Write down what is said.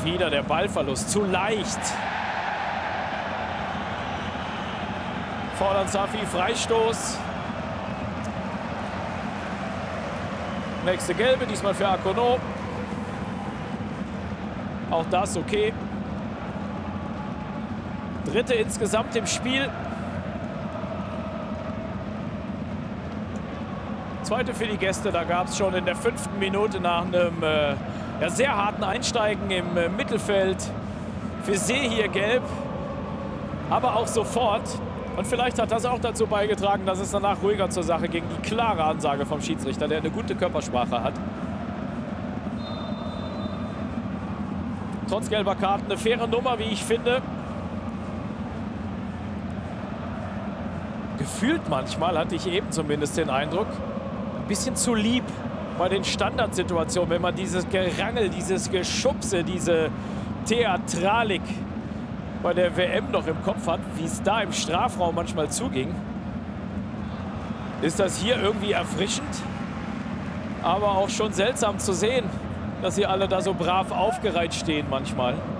Wieder der Ballverlust, zu leicht. Fordern Safi, Freistoß. Nächste Gelbe, diesmal für Akono. Auch das okay. Dritte insgesamt im Spiel. Zweite für die Gäste, da gab es schon in der 5. Minute nach einem ja, sehr harten Einsteigen im Mittelfeld für See hier gelb. Aber auch sofort. Und vielleicht hat das auch dazu beigetragen, dass es danach ruhiger zur Sache ging. Die klare Ansage vom Schiedsrichter, der eine gute Körpersprache hat. Trotz gelber Karten eine faire Nummer, wie ich finde. Gefühlt manchmal, hatte ich eben zumindest den Eindruck, ein bisschen zu lieb bei den Standardsituationen, wenn man dieses Gerangel, dieses Geschubse, diese Theatralik bei der WM noch im Kopf hat, wie es da im Strafraum manchmal zuging. Ist das hier irgendwie erfrischend, aber auch schon seltsam zu sehen, dass sie alle da so brav aufgereiht stehen manchmal.